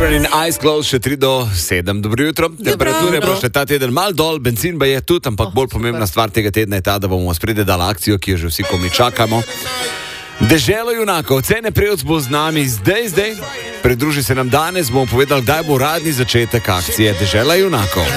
Sheeran in Eyes Closed, še 3 do 7. Dobro jutro. Temperature bo še ta teden mal dol, benzin pa je tudi, ampak bolj pomembna stvar tega tedna je ta, da bomo spredje dali akcijo, ki jo že vsi komi čakamo. Deželo junakov, Cene Prevc bo z nami zdaj. Pridruži se nam danes, bomo povedali, kdaj bo uradni začetek akcije Dežela junakov.